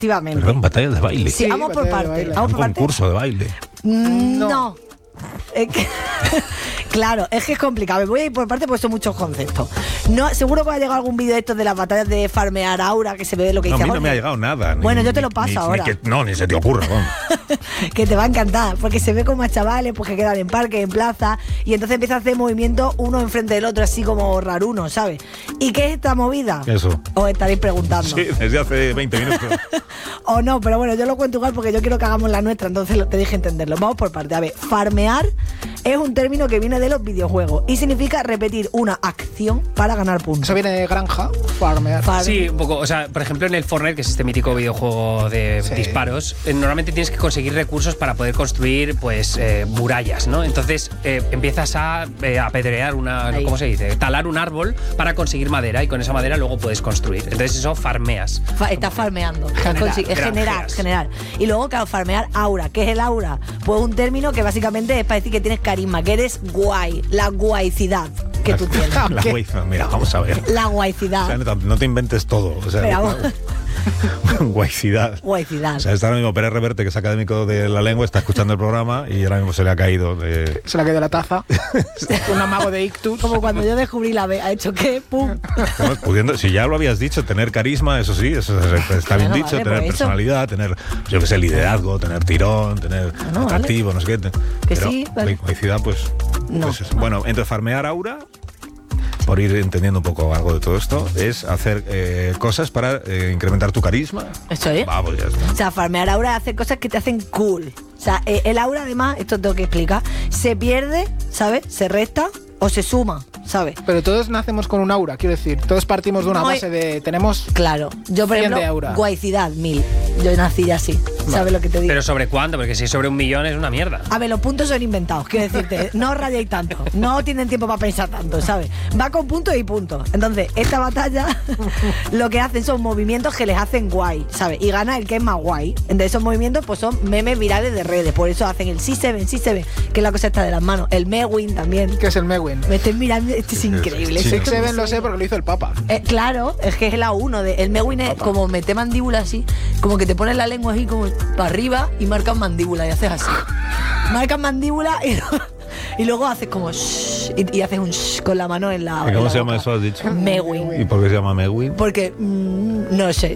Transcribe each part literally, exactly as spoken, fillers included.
Efectivamente. Perdón, batallas de baile. Sí, vamos por partes. Vamos Un por partes. concurso de baile. No. no. Es que, claro, es que es complicado. Me voy a ir por parte porque son muchos conceptos. No, seguro que ha llegado algún vídeo de estos de las batallas de farmear aura, que se ve lo que no, dice. A mí no me ha llegado nada. Ni, bueno, yo te lo paso ni, ahora. Ni que, no, ni se te ocurra. Que te va a encantar, porque se ve como a chavales pues, que quedan en parque, en plaza, y entonces empieza a hacer movimientos uno enfrente del otro, así como raruno, ¿sabes? ¿Y qué es esta movida? Eso. Os estaréis preguntando. Sí, desde hace veinte minutos. O no, pero bueno, yo lo cuento igual porque yo quiero que hagamos la nuestra, entonces te dije entenderlo. Vamos por parte. A ver, farmear es un término que viene de los videojuegos y significa repetir una acción para ganar puntos. Eso viene de granja, farmear. Farme. Sí, un poco. O sea, por ejemplo, en el Fortnite, que es este mítico videojuego de sí. disparos, eh, normalmente tienes que conseguir recursos para poder construir, pues, eh, murallas, ¿no? Entonces, eh, empiezas a eh, apedrear una, Ahí. ¿cómo se dice? Talar un árbol para conseguir madera y con esa madera luego puedes construir. Entonces, eso farmeas. Fa estás farmeando. Generar, es generar, generar. Y luego, claro, farmear aura. ¿Qué es el aura? Pues un término que básicamente es para decir que tienes carisma, que eres guay, la guaycidad que la, tú tienes. La guaycidad, mira, vamos a ver. La guaycidad. O sea, no, no te inventes todo. O sea, Pero, guaycidad. Guaycidad. O sea, está ahora mismo Pérez Reverte, que es académico de la lengua, está escuchando el programa y ahora mismo se le ha caído. De... Se le ha caído la taza. Un amago de ictus. Como cuando yo descubrí la B, ha hecho qué, pum. Estamos pudiendo, si ya lo habías dicho, tener carisma, eso sí, eso está bien bueno, dicho, vale, tener personalidad, eso. tener, yo qué sé, liderazgo, tener tirón, tener bueno, atractivo, vale. no sé qué. Que pero sí, vale. guaycidad, pues, no. pues eso. Bueno, entonces farmear aura, por ir entendiendo un poco algo de todo esto, es hacer eh, cosas para eh, incrementar tu carisma. Eso es. Vamos, ya está. O sea, farmear aura es hacer cosas que te hacen cool. O sea, eh, el aura, además, esto tengo que explicar, se pierde, ¿sabes? Se resta o se suma, ¿sabes? Pero todos nacemos con un aura, quiero decir. Todos partimos de una no base hay... de... Tenemos Claro. Yo, por ejemplo, aura. guaycidad, mil. Yo nací ya así. Vale. ¿Sabes lo que te digo? ¿Pero sobre cuánto? Porque si es sobre un millón es una mierda. A ver, los puntos son inventados, quiero decirte. No rayéis tanto. No tienen tiempo para pensar tanto, ¿sabes? Va con puntos y puntos. Entonces, esta batalla lo que hacen son movimientos que les hacen guay, ¿sabes? Y gana el que es más guay. De esos movimientos, pues son memes virales de redes. Por eso hacen el sí se ven, sí se ven, que es la cosa esta de las manos. El Mewin también. ¿Qué es el Mewin? Me estoy mirando, esto es increíble. six seven lo sé porque lo hizo el Papa. Eh, claro, es que es el A uno. De, el Mewin es como meter mandíbula así, como que te pones la lengua así como para arriba y marcas mandíbula y haces así. Marcas mandíbula y, y luego haces como shh, y, y haces un shh con la mano en la. ¿Y cómo en la se boca. llama eso, has dicho? Mewin. ¿Y por qué se llama Mewin? Porque mmm, no sé.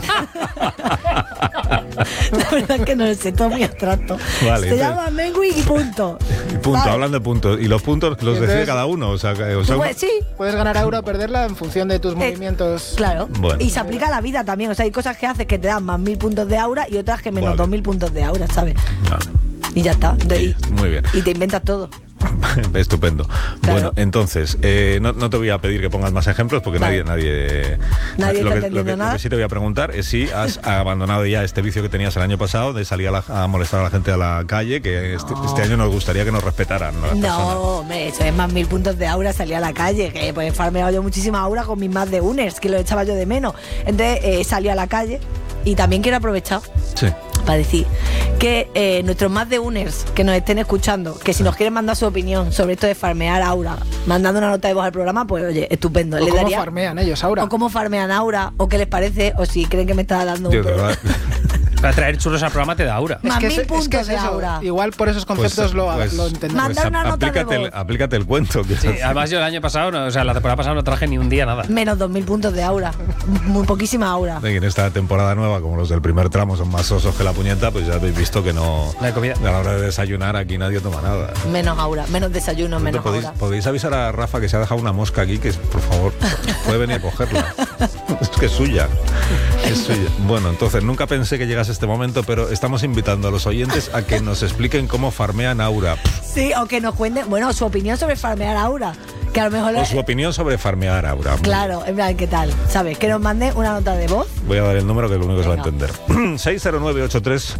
La verdad es que no lo sé, todo muy abstracto. Vale, se entonces, llama Mewin y punto. Y punto, vale. Hablando de puntos. Y los puntos los entonces, decide cada uno. O sea, o sea, pues, sí. Puedes ganar aura o perderla en función de tus eh, movimientos. Claro. Bueno. Y se aplica a la vida también. O sea, hay cosas que haces que te dan más mil puntos de aura y otras que menos vale. dos mil puntos de aura, ¿sabes? Vale. Y ya está. Sí, muy bien. Y te inventas todo. Estupendo. Claro. Bueno, entonces, eh, no, no te voy a pedir que pongas más ejemplos porque vale. nadie... Nadie, nadie lo, está que, lo, que, nada. lo que sí te voy a preguntar es si has abandonado ya este vicio que tenías el año pasado de salir a, la, a molestar a la gente a la calle, que este, no. este año nos gustaría que nos respetaran, ¿no? No, hombre, eso es más mil puntos de aura, salir a la calle, que pues he farmeado yo muchísima aura con mis más de uners, que lo echaba yo de menos. Entonces eh, salí a la calle y también quiero aprovechar sí. para decir que eh, nuestros más de uners que nos estén escuchando, que si nos quieren mandar su opinión sobre esto de farmear aura, mandando una nota de voz al programa, pues oye, estupendo. O ¿Le cómo daría? farmean ellos aura. O cómo farmean aura, o qué les parece, o si creen que me está dando Yo, un... de verdad. Para traer churros al programa te da aura. Más es que mil es, puntos es que es de eso. aura. Igual por esos conceptos pues, lo, pues, lo entendemos. Mandar una nota aplícate, de voz. El, aplícate el cuento. Sí, además yo el año pasado, no, o sea, la temporada pasada no traje ni un día nada. Menos dos mil puntos de aura. Muy poquísima aura. En esta temporada nueva, como los del primer tramo son más sosos que la puñeta, pues ya habéis visto que no... No hay comida. A la hora de desayunar aquí nadie toma nada. Menos aura, menos desayuno, menos ¿Podéis, aura. podéis avisar a Rafa que se ha dejado una mosca aquí, que por favor puede venir a cogerla. Es que es suya. Es suya. Bueno, entonces nunca pensé que llegase este momento, pero estamos invitando a los oyentes a que nos expliquen cómo farmean aura. Sí, o que nos cuenten, bueno, su opinión sobre farmear aura. Que a lo mejor... O su opinión sobre farmear aura. Claro, en plan, ¿qué tal? ¿Sabes? Que nos manden una nota de voz. Voy a dar el número que es lo único que se va a entender. seis cero nueve ocho tres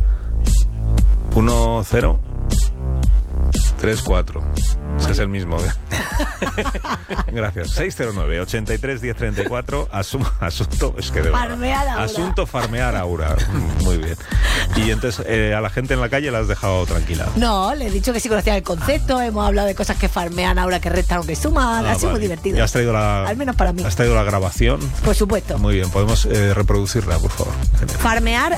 uno cero tres cuatro. Ese es el mismo, ¿eh? Gracias. seis cero nueve, ochenta y tres, diez treinta y cuatro. Asum, asunto, es que de verdad. Farmear Aura. Asunto farmear Aura. Muy bien. Y entonces eh, a la gente en la calle la has dejado tranquila. No, le he dicho que sí conocían el concepto, hemos hablado de cosas que farmean Aura, que restan o que suman, Ah, ha sido vale. muy divertido. ¿Ya has traído la, Al menos para mí. ¿Has traído la grabación? Por supuesto. Muy bien, podemos eh, reproducirla, por favor. Genial. Farmear